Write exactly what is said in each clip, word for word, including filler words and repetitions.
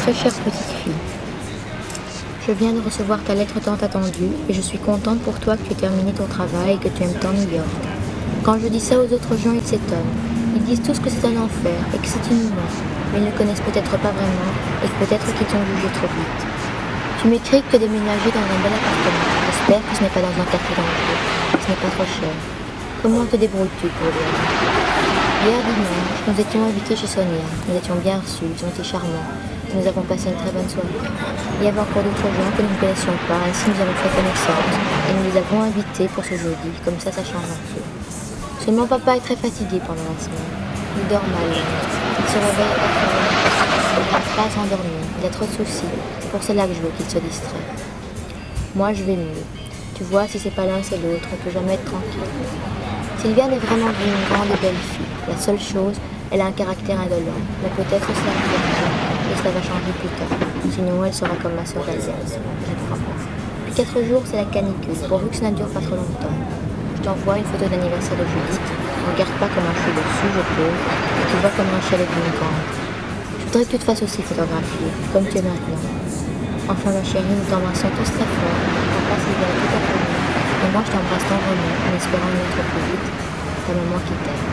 Très chère petite fille, je viens de recevoir ta lettre tant attendue et je suis contente pour toi que tu aies terminé ton travail et que tu aimes tant New York. Quand je dis ça aux autres gens, ils s'étonnent. Ils disent tous que c'est un enfer et que c'est inhumain, mais ils ne connaissent peut-être pas vraiment et peut-être qu'ils t'ont jugé trop vite. Tu m'écris que tu as déménagé dans un bel appartement. J'espère que ce n'est pas dans un quartier dangereux, que ce n'est pas trop cher. Comment te débrouilles-tu pour le Hier dimanche, nous étions invités chez Sonia. Nous étions bien reçus, ils ont été charmants. Nous avons passé une très bonne soirée. Il y avait encore d'autres gens que nous ne connaissions pas, ainsi nous avons fait connaissance. Et nous les avons invités pour ce jeudi, comme ça, ça change un peu. Seulement papa est très fatigué pendant la semaine. Il dort mal. Il se réveille à quatre heures. Il n'arrive pas à s'endormir. Il a trop de soucis. C'est pour cela que je veux qu'il se distrait. Moi, je vais mieux. Tu vois, si c'est pas l'un, c'est l'autre. On ne peut jamais être tranquille. Sylviane est vraiment une grande et belle fille. La seule chose, elle a un caractère indolent. Mais peut-être cela va et cela va changer plus tard. Sinon, elle sera comme ma soeur Alice. Je ne crois pas. Depuis quatre jours, c'est la canicule. Pourvu que ça ne dure pas trop longtemps. Je t'envoie une photo d'anniversaire de Judith. Regarde pas comme un chou dessus, je peux. Et tu vois comme un chalet d'une grande. Je voudrais que tu te fasses aussi photographier, comme tu es maintenant. Enfin, ma chérie, nous t'embrassons tous très fort. Papa, Sylviane est tout à fait bien. Et moi, je t'embrasse tendrement, en espérant y être plus vite. Ta maman qui t'aime.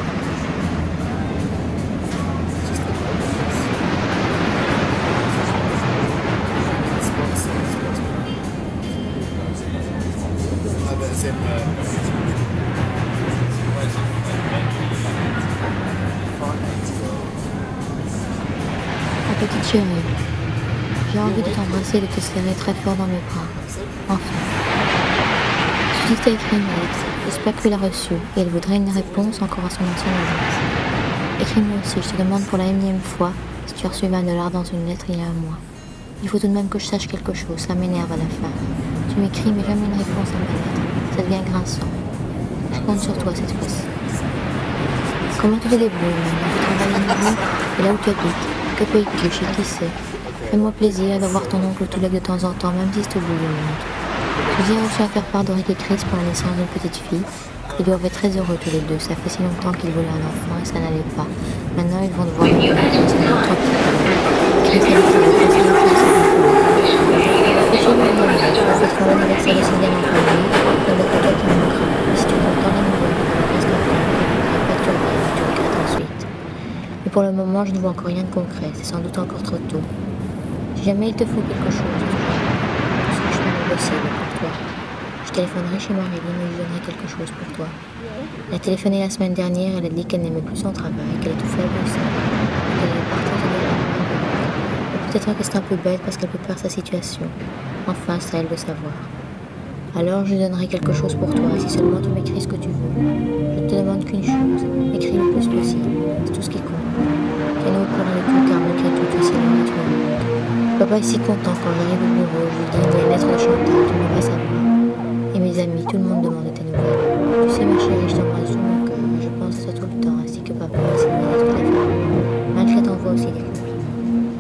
Ma petite chérie, j'ai envie de t'embrasser et de te serrer très fort dans mes bras. Enfin. Judith a écrit une lettre. J'espère que tu l'as reçue et elle voudrait une réponse encore à son ancienne adresse. Écris-moi aussi, je te demande pour la énième fois si tu as reçu vingt dollars dans une lettre il y a un mois. Il faut tout de même que je sache quelque chose, ça m'énerve à la fin. Tu m'écris mais jamais une réponse à ma lettre. Ça devient grinçant. Je compte sur toi cette fois-ci. Comment tu te débrouilles maintenant? Tu travailles à nouveau et là où tu habites? Que payes-tu? Chez qui c'est? Fais-moi plaisir de voir ton oncle Touleg de temps en temps, même si c'est au bout du monde. Je viens aussi à faire part d'Auric et Chris pour la naissance d'une petite fille. Ils doivent être très heureux tous les deux. Ça fait si longtemps qu'ils voulaient un enfant et ça n'allait pas. Maintenant, ils vont devoir le faire. C'est trop petit. Chris a dit qu'il va passer le fils à la chez nous, on fait faire l'anniversaire de Sylviane en famille. Il n'y a que toi qui manquera. Et si tu comprends les nouvelles, reste en paix. Pas que tu regrettes, tu regrettes ensuite. Mais pour le moment, je ne vois encore rien de concret. C'est sans doute encore trop tôt. Si jamais il te faut quelque chose, tout ce que je fais est possible pour toi. Je téléphonerai chez Marilyn et je lui donnerai quelque chose pour toi. Elle a téléphoné la semaine dernière, elle a dit qu'elle n'aimait plus son travail, qu'elle est tout faible aussi, qu'elle allait partir se dire et peut-être que c'est un peu bête parce qu'elle peut perdre sa situation. Enfin, c'est à elle de savoir. Alors je lui donnerai quelque chose pour toi, si seulement tu m'écris ce que tu veux. Je ne te demande qu'une chose, écris le plus possible, c'est tout ce qui compte. Tiens-nous au courant de tout, car malgré tout, tu es si loin et tu me manques. Papa est si content quand j'arrive au bureau, je lui dis il y a une lettre de Chantal, tu ne veux pas savoir. Et mes amis, tout le monde demande de tes nouvelles. Tu sais ma chérie, je t'en